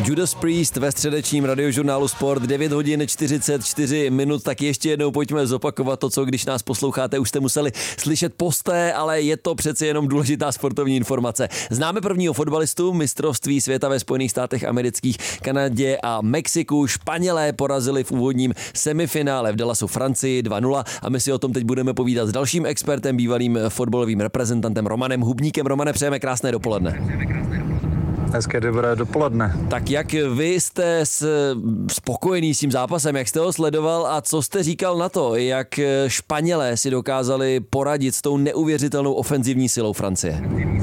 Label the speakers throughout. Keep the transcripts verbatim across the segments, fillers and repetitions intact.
Speaker 1: Judas Priest ve středečním radiožurnálu Sport, devět hodin čtyřicet čtyři minut, tak ještě jednou pojďme zopakovat to, co když nás posloucháte, už jste museli slyšet posté, ale je to přeci jenom důležitá sportovní informace. Známe prvního fotbalistu mistrovství světa ve Spojených státech amerických, Kanadě a Mexiku. Španělé porazili v úvodním semifinále v Dallasu Francii dva nula a my si o tom teď budeme povídat s dalším expertem, bývalým fotbalovým reprezentantem Romanem Hubníkem. Romane, přejeme krásné dopoledne.
Speaker 2: Hezké dobré dopoledne.
Speaker 1: Tak jak vy jste spokojený s tím zápasem, jak jste ho sledoval a co jste říkal na to, jak Španělé si dokázali poradit s tou neuvěřitelnou ofenzivní silou Francie?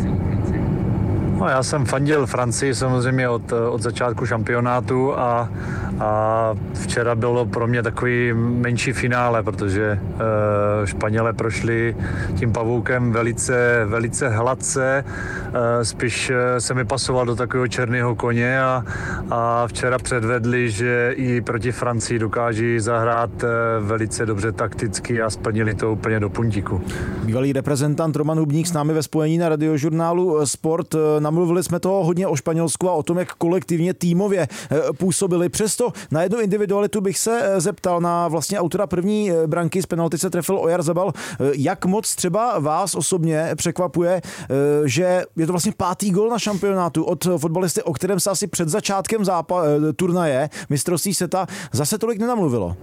Speaker 2: No, já jsem fandil Francii samozřejmě od, od začátku šampionátu a, a včera bylo pro mě takový menší finále, protože e, Španělé prošli tím pavoukem velice, velice hladce, e, spíš se mi pasoval do takového černého koně a, a včera předvedli, že i proti Francii dokáží zahrát e, velice dobře takticky a splnili to úplně do puntíku.
Speaker 3: Bývalý reprezentant Roman Hubník s námi ve spojení na radiožurnálu Sport. Namluvili jsme toho hodně o Španělsku a o tom, jak kolektivně týmově působili. Přesto na jednu individualitu bych se zeptal na vlastně autora první branky, z penalty se trefil Oyarzabal. Jak moc třeba vás osobně překvapuje, že je to vlastně pátý gol na šampionátu od fotbalisty, o kterém se asi před začátkem zápa- turnaje mistrovství světa zase tolik nenamluvilo?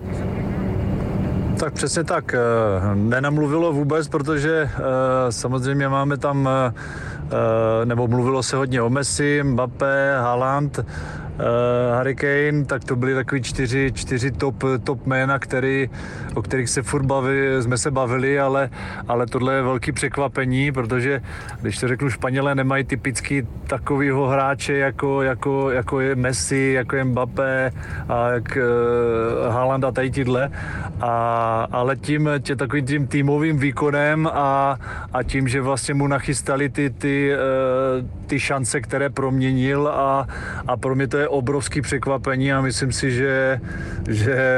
Speaker 2: Tak přesně tak. Nenamluvilo vůbec, protože samozřejmě máme tam, nebo mluvilo se hodně o Messi, Mbappé, Haaland, Harry Kane, tak to byly takový čtyři, čtyři top, top jména, který, o kterých se furt bavili, jsme se bavili, ale, ale tohle je velký překvapení, protože když to řeknu, Španělé nemají typicky takovýho hráče, jako, jako, jako je Messi, jako je Mbappé a jak uh, Haaland a tady tyhle, a, ale tím tě, takovým tím týmovým výkonem a, a tím, že vlastně mu nachystali ty, ty, uh, ty šance, které proměnil a, a pro mě to je obrovský překvapení a myslím si, že, že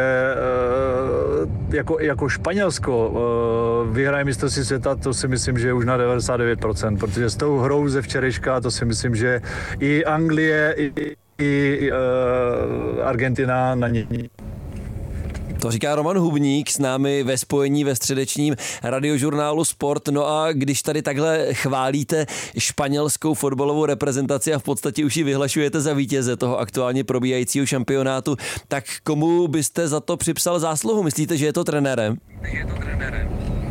Speaker 2: jako, jako Španělsko vyhraje mistrovství světa, to si myslím, že je už na devadesát devět procent, protože s tou hrou ze včerejška, to si myslím, že i Anglie, i, i Argentina na ní.
Speaker 1: To říká Roman Hubník s námi ve spojení ve středečním radiožurnálu Sport. No a když tady takhle chválíte španělskou fotbalovou reprezentaci a v podstatě už ji vyhlašujete za vítěze toho aktuálně probíhajícího šampionátu, tak komu byste za to připsal zásluhu? Myslíte, že je to trenérem?
Speaker 2: Je to trenérem.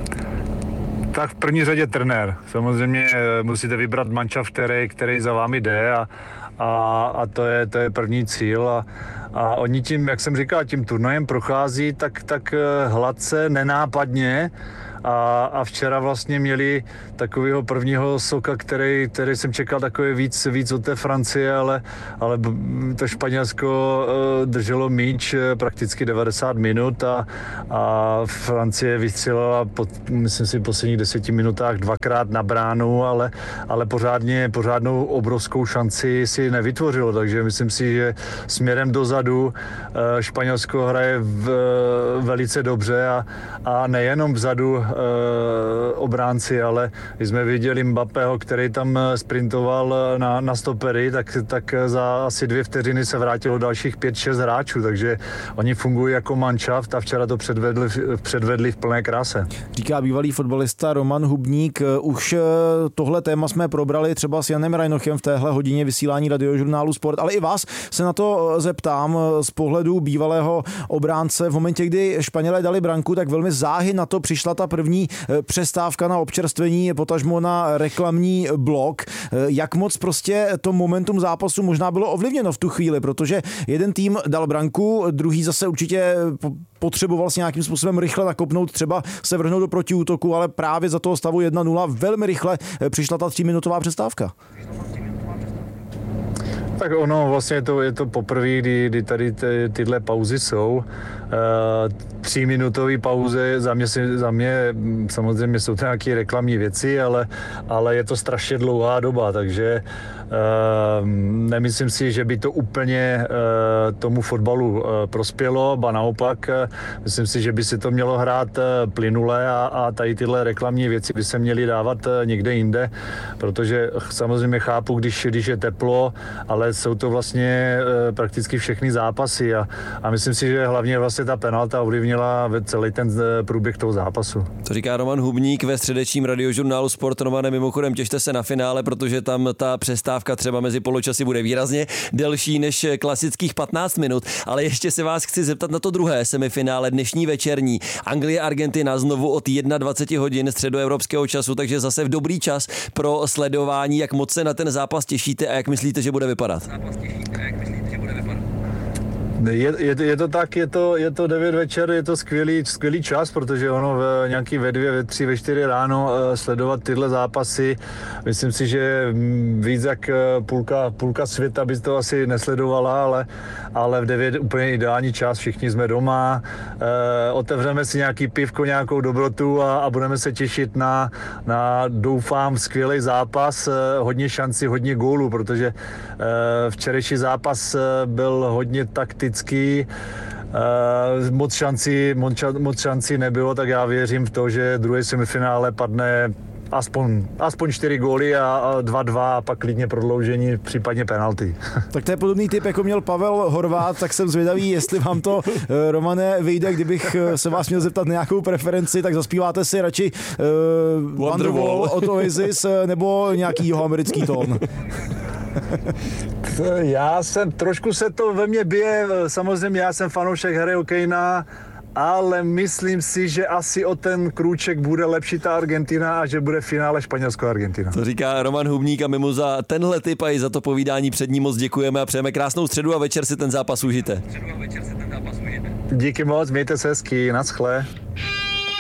Speaker 2: Tak v první řadě trenér. Samozřejmě musíte vybrat manšaft, který, který za vámi jde a, a, a to, je, to je první cíl. A, a oni tím, jak jsem říkal, tím turnajem prochází tak, tak hladce, nenápadně. A, a včera vlastně měli takového prvního soka, který, který jsem čekal takový víc, víc od té Francie, ale, ale to Španělsko drželo míč prakticky devadesát minut a, a Francie vystřelila po, myslím si v posledních deseti minutách dvakrát na bránu, ale, ale pořádně, pořádnou obrovskou šanci si nevytvořilo, takže myslím si, že směrem dozadu Španělsko hraje v, velice dobře a, a nejenom vzadu obránci, ale když jsme viděli Mbappého, který tam sprintoval na, na stopery, tak, tak za asi dvě vteřiny se vrátilo dalších pět šest hráčů, takže oni fungují jako manšaft a včera to předvedli, předvedli v plné kráse.
Speaker 3: Říká bývalý fotbalista Roman Hubník. Už tohle téma jsme probrali třeba s Janem Rajnochem v téhle hodině vysílání radiožurnálu Sport, ale i vás se na to zeptám z pohledu bývalého obránce. V momentě, kdy Španělé dali branku, tak velmi záhy na to přišla ta první přestávka na občerstvení, potažmo na reklamní blok. Jak moc prostě to momentum zápasu možná bylo ovlivněno v tu chvíli, protože jeden tým dal branku, druhý zase určitě potřeboval si nějakým způsobem rychle nakopnout, třeba se vrhnout do protiútoku, ale právě za toho stavu jedna nula velmi rychle přišla ta tříminutová přestávka.
Speaker 2: Tak ono vlastně je to, je to poprvé, kdy, kdy tady ty, tyhle pauzy jsou. E, tříminutové pauzy, za mě, za mě samozřejmě jsou to nějaké reklamní věci, ale, ale je to strašně dlouhá doba, takže Nemyslím si, že by to úplně tomu fotbalu prospělo, ba naopak, myslím si, že by si to mělo hrát plynule a, a tady tyhle reklamní věci by se měly dávat někde jinde, protože samozřejmě chápu, když, když je teplo, ale jsou to vlastně prakticky všechny zápasy a, a myslím si, že hlavně vlastně ta penalta ovlivnila celý ten průběh toho zápasu.
Speaker 1: To říká Roman Hubník ve středečním radiožurnálu Sport. Romane, mimochodem těšte se na finále, protože tam ta přestávka třeba mezi poločasy bude výrazně delší než klasických patnáct minut, ale ještě se vás chci zeptat na to druhé semifinále dnešní večerní. Anglie Argentina znovu od dvacet jedna hodin středoevropského času, takže zase v dobrý čas pro sledování. Jak moc se na ten zápas těšíte a jak myslíte, že bude vypadat? Zápas těšíte a jak myslíte, že bude vypadat?
Speaker 2: Je, je, je to tak, je to, je to devět večer, je to skvělý, skvělý čas, protože ono v nějaký ve dvě, ve tři, ve čtyři ráno uh, sledovat tyhle zápasy, myslím si, že víc jak půlka, půlka světa by to asi nesledovala, ale, ale v devět úplně ideální čas, všichni jsme doma, uh, otevřeme si nějaký pivko, nějakou dobrotu a, a budeme se těšit na, na doufám, skvělý zápas, uh, hodně šancí, hodně gólů, protože uh, včerejší zápas uh, byl hodně taktický. Uh, moc šancí, moc, moc šancí nebylo, tak já věřím v to, že druhé semifinále padne aspoň, aspoň čtyři góly a, a dva dva a pak klidně prodloužení, případně penalty.
Speaker 3: Tak to je podobný typ, jako měl Pavel Horvát, tak jsem zvědavý, jestli vám to, Romane, vyjde. Kdybych se vás měl zeptat na nějakou preferenci, tak zaspíváte si radši uh, Wonderwall od Oasis nebo nějaký jihoamerický tón?
Speaker 2: Já jsem, trošku se to ve mně bije, samozřejmě já jsem fanoušek Harryho Kanea, ale myslím si, že asi o ten krůček bude lepší ta Argentina a že bude v finále Španělsko-Argentina.
Speaker 1: To říká Roman Hubník a my mu za tenhle tip a i za to povídání před ním moc děkujeme a přejeme krásnou středu a večer si ten zápas užijte.
Speaker 2: Díky moc, mějte se hezky, naschle.